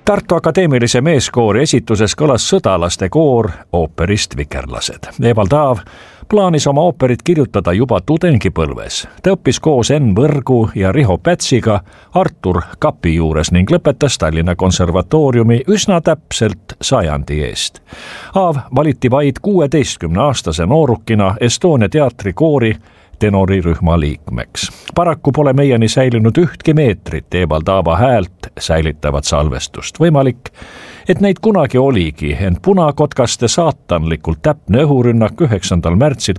Tartu Akadeemilise Meeskoori esituses kõlas sõdalaste koor ooperist Vikerlased. Evald Aav plaanis oma ooperit kirjutada juba tudengipõlves. Ta õppis koos Enn Võrgu ja Riho Pätsiga Artur Kapi juures ning lõpetas Tallinna Konservatooriumi üsna täpselt 100 eest. Aav valiti vaid 16-aastase noorukina Estonia teatrikoori tenorirühma liikmeks. Paraku pole meieni säilinud ühtki meetrit Evald Aava häält säilitavat salvestust. Võimalik, et neid kunagi oligi, ent punakotkaste saatanlikult täpne õhurünnak 9. märtsil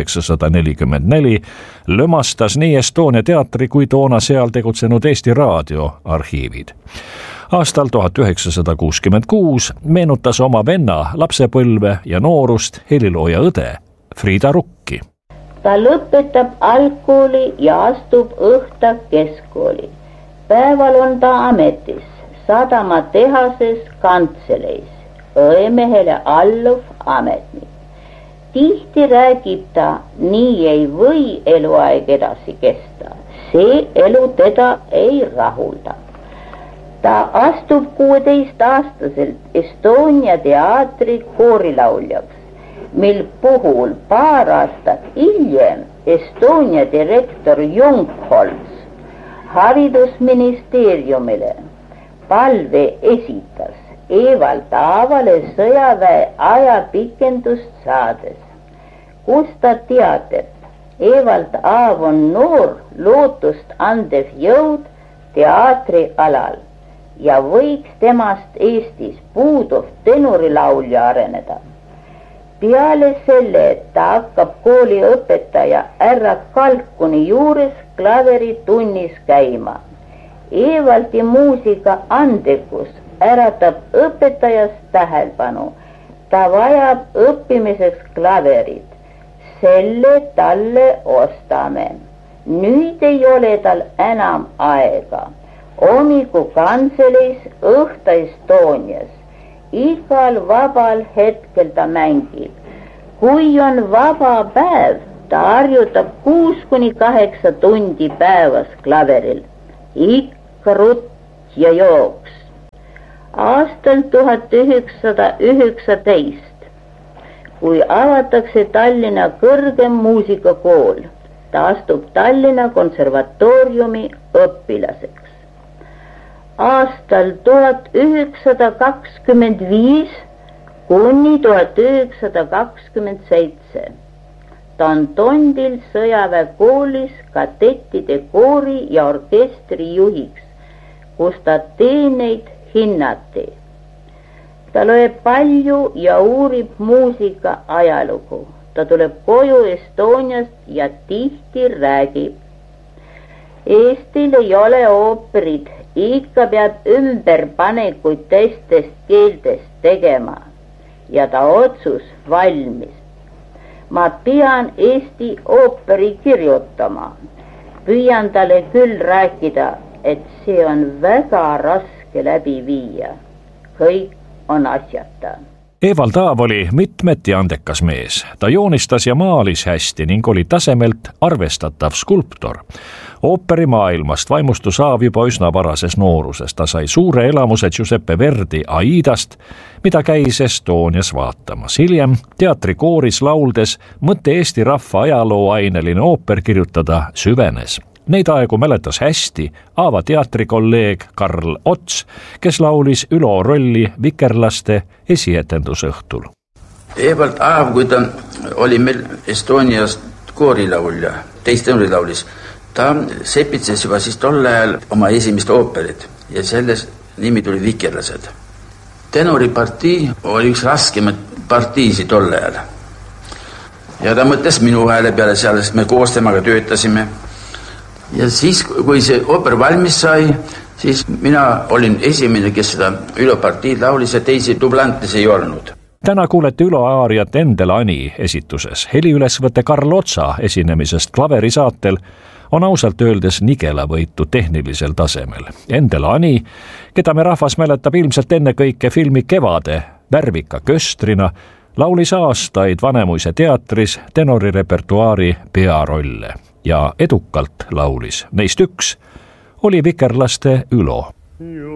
1944 lömastas nii Estonia teatri kui toona seal tegutsenud Eesti Raadio arhiivid. Aastal 1966 meenutas oma venna lapsepõlve ja noorust helilooja õde Friida Rukki. Ta lõpetab algkooli ja astub õhta keskkooli. Päeval on ta ametis, sadamatehases kantseleis, õemehele alluv ametnik. Tihti räägib ta, nii ei või eluaeg edasi kesta. See elu teda ei rahulda. Ta astub 16-aastaselt Estonia teatri koorilauljaks, mil puhul paar aastat hiljem Estonia direktor Jungholz haridusministeeriumile palve esitas Evald Aavale sõjaväe ajapikendust saades, kus ta teatab, Evald Aav on noor lootust andev jõud teatrialal ja võiks temast Eestis puuduv tenorilaulja areneda. Peale selle, et ta hakkab kooliõpetaja härra Kalkuni juures klaveritunnis käima. Evaldi muusika andekus äratab õpetajast tähelepanu. Ta vajab õppimiseks klaverit. Selle talle ostame. Nüüd ei ole tal enam aega. Hommiku kantseleis, õhta Estonias. Igal vabal hetkel ta mängib. Kui on vaba päev, ta harjutab 6-8 tundi päevas klaveril. Ikka rutt ja jooks. Aastal 1919, kui avatakse Tallinna kõrgem muusikakool, ta astub Tallinna Konservatooriumi õpilaseks. Aastal 1925 kuni 1927 ta on Tondil sõjaväekoolis kadettide koori ja orkestri juhiks, kus ta teeneid hinnati. Ta loeb palju ja uurib muusika ajalugu. Ta tuleb koju Estoniast ja tihti räägib. Eestil ei ole ooperid, ikka peab ümberpanekuid teistest keeltest tegema ja ta otsus valmis. Ma pean Eesti ooperi kirjutama. Püüan talle küll rääkida, et see on väga raske läbi viia. Kõik on asjata. Evald Aav oli mitmeti andekas mees. Ta joonistas ja maalis hästi ning oli tasemelt arvestatav skulptor. Ooperimaailmast vaimustus Aav juba üsna varases nooruses. Ta sai suure elamuse Giuseppe Verdi Aidast, mida käis Estonias vaatamas. Hiljem teatrikooris lauldes mõte Eesti rahva ajalooaineline ooper kirjutada süvenes. Neid aegu mäletas hästi Aava teatrikolleeg Karl Ots, kes laulis Ülo rolli Vikerlaste esietendusõhtul. Evald Aav, kui ta oli meil Estonias koorilaulja, teist tenorilaulis, ta sepitses juba siis tol ajal oma esimest ooperit ja selles nimi tuli Vikerlased. Tenoripartii oli üks raskemaid partiisi tol ajal. Ja ta mõtles minu hääle peale seal, sest me koos temaga töötasime. Ja siis, kui see ooper valmis sai, siis mina olin esimene, kes seda Ülo partiid laulis ja teisi dublantes ei olnud. Täna kuulete Ülo aariat Endel Ani esituses. Heliülesvõte Karl Otsa esinemisest klaverisaatel on ausalt öeldes nigelavõitu tehnilisel tasemel. Endel Ani, keda me rahvas mäletab ilmselt enne kõike filmi Kevade värvika köstrina, laulis aastaid Vanemuise teatris tenorirepertuaari pearolle ja edukalt laulis. Neist üks oli Vikerlaste Ülo.